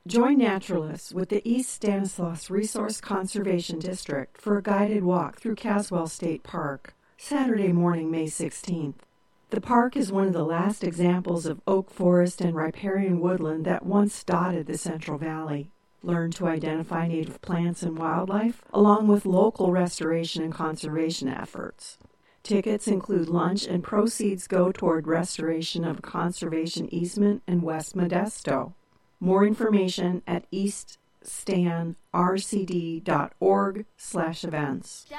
Join naturalists with the East Stanislaus Resource Conservation District for a guided walk through Caswell State Park, Saturday morning, May 16th. The park is one of the last examples of oak forest and riparian woodland that once dotted the Central Valley. Learn to identify native plants and wildlife, along with local restoration and conservation efforts. Tickets include lunch, and proceeds go toward restoration of a conservation easement in West Modesto. More information at eaststanrcd.org/events.